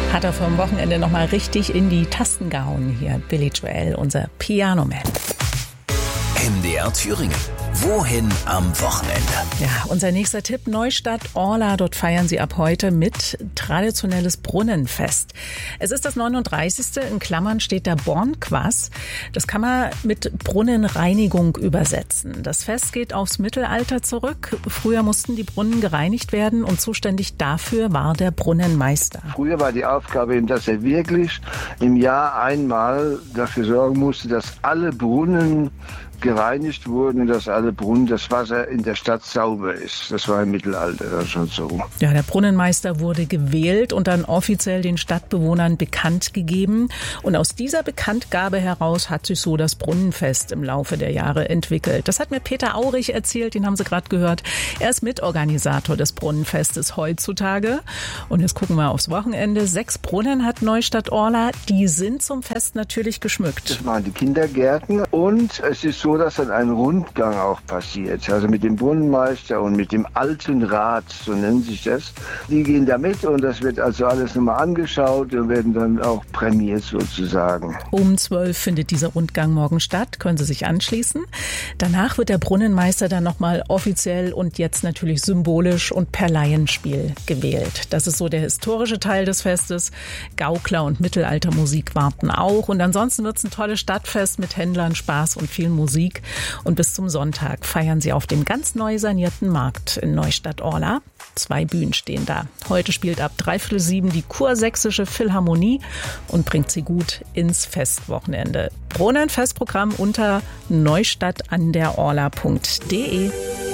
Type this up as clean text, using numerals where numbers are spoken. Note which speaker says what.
Speaker 1: Hat er vom Wochenende nochmal richtig in die Tasten gehauen hier. Billy Joel, unser Piano-Man.
Speaker 2: MDR Thüringen. Wohin am Wochenende?
Speaker 1: Ja, unser nächster Tipp, Neustadt Orla. Dort feiern sie ab heute mit traditionelles Brunnenfest. Es ist das 39. In Klammern steht da Bornquass. Das kann man mit Brunnenreinigung übersetzen. Das Fest geht aufs Mittelalter zurück. Früher mussten die Brunnen gereinigt werden und zuständig dafür war der Brunnenmeister.
Speaker 3: Früher war die Aufgabe, dass er wirklich im Jahr einmal dafür sorgen musste, dass alle Brunnen gereinigt wurden, dass alle Brunnen, das Wasser in der Stadt sauber ist. Das war im Mittelalter dann schon so.
Speaker 1: Ja, der Brunnenmeister wurde gewählt und dann offiziell den Stadtbewohnern bekannt gegeben. Und aus dieser Bekanntgabe heraus hat sich so das Brunnenfest im Laufe der Jahre entwickelt. Das hat mir Peter Aurich erzählt, den haben Sie gerade gehört. Er ist Mitorganisator des Brunnenfestes heutzutage. Und jetzt gucken wir aufs Wochenende. 6 Brunnen hat Neustadt Orla. Die sind zum Fest natürlich geschmückt.
Speaker 3: Das waren die Kindergärten und es ist so, dass dann ein Rundgang auch passiert. Also mit dem Brunnenmeister und mit dem alten Rat, so nennt sich das. Die gehen da mit und das wird also alles nochmal angeschaut und werden dann auch prämiert sozusagen.
Speaker 1: Um 12 findet dieser Rundgang morgen statt, können Sie sich anschließen. Danach wird der Brunnenmeister dann nochmal offiziell und jetzt natürlich symbolisch und per Laienspiel gewählt. Das ist so der historische Teil des Festes. Gaukler und Mittelaltermusik warten auch. Und ansonsten wird es ein tolles Stadtfest mit Händlern, Spaß und viel Musik. Und bis zum Sonntag feiern sie auf dem ganz neu sanierten Markt in Neustadt Orla. 2 Bühnen stehen da. Heute spielt ab 6:45 die Kursächsische Philharmonie und bringt sie gut ins Festwochenende. Brunnenfestprogramm unter neustadtanderorla.de.